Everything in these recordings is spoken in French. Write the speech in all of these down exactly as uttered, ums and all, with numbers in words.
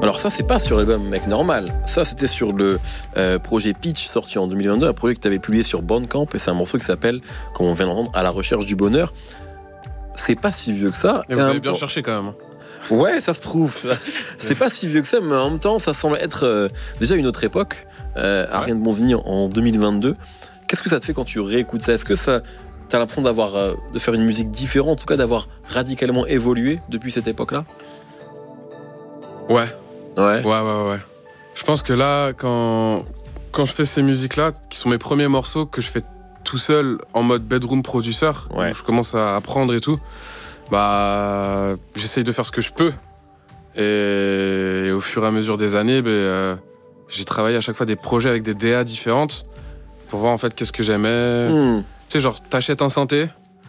Alors ça, c'est pas sur l'album Mec Normal. Ça, c'était sur le euh, projet Pitch, sorti en deux mille vingt-deux, un projet que tu avais publié sur Bandcamp, et c'est un morceau qui s'appelle, comme on vient d'entendre, À la recherche du bonheur. C'est pas si vieux que ça. Et vous avez bien temps... cherché quand même. Ouais, ça se trouve. C'est pas si vieux que ça, mais en même temps, ça semble être euh, déjà une autre époque. Euh, Ariane ouais. Bonvigny en deux mille vingt-deux. Qu'est-ce que ça te fait quand tu réécoutes ça? Est-ce que ça, t'as l'impression d'avoir, euh, de faire une musique différente, en tout cas d'avoir radicalement évolué depuis cette époque-là? Ouais. Ouais. Ouais, ouais, ouais. Je pense que là, quand, quand je fais ces musiques-là, qui sont mes premiers morceaux que je fais tout seul en mode bedroom producer, ouais. où je commence à apprendre et tout, bah, j'essaye de faire ce que je peux. Et, et au fur et à mesure des années, bah, euh, j'ai travaillé à chaque fois des projets avec des D A différentes pour voir en fait qu'est-ce que j'aimais. Mm. Tu sais, genre, t'achètes un synthé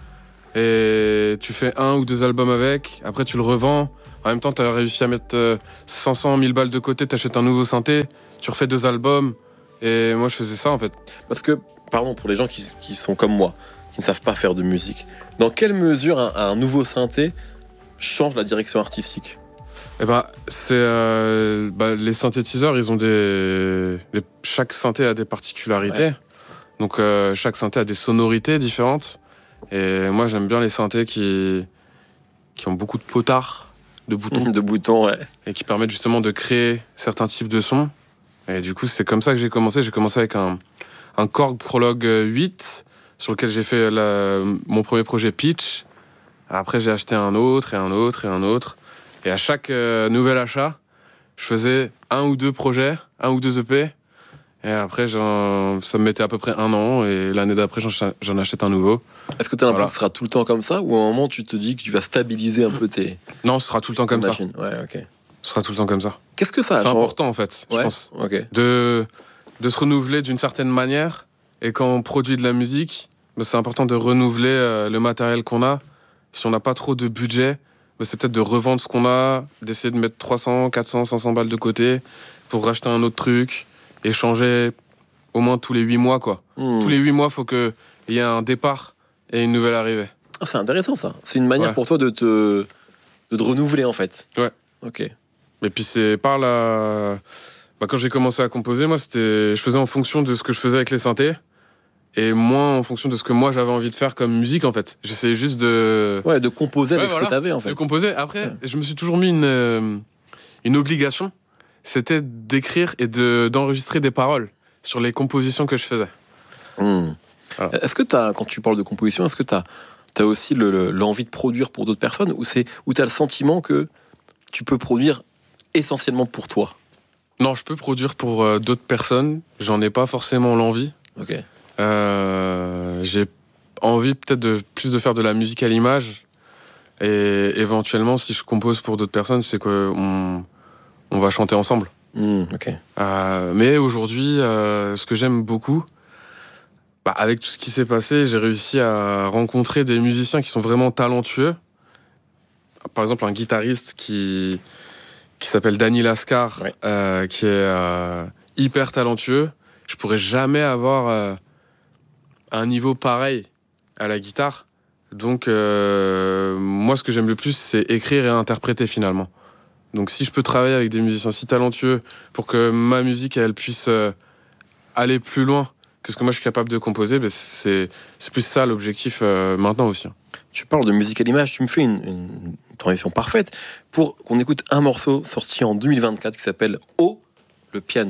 et tu fais un ou deux albums avec, après tu le revends. En même temps, tu as réussi à mettre euh, cinq cents mille balles de côté, tu achètes un nouveau synthé, tu refais deux albums. Et moi, je faisais ça, en fait. Parce que, pardon, pour les gens qui, qui sont comme moi, qui ne savent pas faire de musique, dans quelle mesure un, un nouveau synthé change la direction artistique? Eh ben, c'est, euh, bah, les synthétiseurs, ils ont des... Les... Chaque synthé a des particularités. Ouais. Donc, euh, chaque synthé a des sonorités différentes. Et moi, j'aime bien les synthés qui, qui ont beaucoup de potards. De boutons. de boutons, ouais. Et qui permettent justement de créer certains types de sons. Et du coup, c'est comme ça que j'ai commencé. J'ai commencé avec un, un Korg Prologue huit, sur lequel j'ai fait la, mon premier projet Pitch. Après, j'ai acheté un autre, et un autre, et un autre. Et à chaque euh, nouvel achat, je faisais un ou deux projets, un ou deux E P. Et après, j'en, ça me mettait à peu près un an. Et l'année d'après, j'en, j'en achète un nouveau. Est-ce que tu as l'impression voilà. que ce sera tout le temps comme ça, ou à un moment tu te dis que tu vas stabiliser un peu tes... Non, ce sera tout le temps comme machines. ça. Ouais, ok. Ce sera tout le temps comme ça. Qu'est-ce que ça a C'est genre... important en fait, ouais, je pense. Okay. De, de se renouveler d'une certaine manière. Et quand on produit de la musique, bah, c'est important de renouveler euh, le matériel qu'on a. Si on n'a pas trop de budget, bah, c'est peut-être de revendre ce qu'on a, d'essayer de mettre trois cents, quatre cents, cinq cents balles de côté pour racheter un autre truc et changer au moins tous les huit mois, quoi. Mmh. Tous les huit mois, il faut qu'il y ait un départ et une nouvelle arrivée. Ah, c'est intéressant, ça. C'est une manière ouais. pour toi de te, de te renouveler, en fait. Ouais. Ok. Et puis c'est par la... Bah, quand j'ai commencé à composer, moi, c'était... je faisais en fonction de ce que je faisais avec les synthés et moins en fonction de ce que moi, j'avais envie de faire comme musique, en fait. J'essayais juste de... Ouais, de composer avec ouais, voilà. ce que t'avais, en fait. De composer. Après, ouais. je me suis toujours mis une, euh, une obligation. C'était d'écrire et de, d'enregistrer des paroles sur les compositions que je faisais. Mmh. Voilà. Est-ce que t'as, quand tu parles de composition, est-ce que tu as aussi le, le, l'envie de produire pour d'autres personnes, ou c'est, ou tu as le sentiment que tu peux produire essentiellement pour toi? Non, je peux produire pour euh, d'autres personnes. J'en ai pas forcément l'envie. Ok. Euh, j'ai envie peut-être de plus de faire de la musique à l'image. Et éventuellement, si je compose pour d'autres personnes, c'est qu'on on va chanter ensemble. Mmh, ok. Euh, mais aujourd'hui, euh, ce que j'aime beaucoup, bah, avec tout ce qui s'est passé, j'ai réussi à rencontrer des musiciens qui sont vraiment talentueux. Par exemple, un guitariste qui, qui s'appelle Danny Lascar, ouais. euh, qui est euh, hyper talentueux. Je pourrais jamais avoir euh, un niveau pareil à la guitare. Donc, euh, moi, ce que j'aime le plus, c'est écrire et interpréter finalement. Donc, si je peux travailler avec des musiciens si talentueux pour que ma musique, elle puisse euh, aller plus loin que ce que moi, je suis capable de composer, ben c'est, c'est plus ça l'objectif euh, maintenant aussi. Tu parles de musique à l'image, tu me fais une, une transition parfaite pour qu'on écoute un morceau sorti en deux mille vingt-quatre qui s'appelle « Oh, le piano ».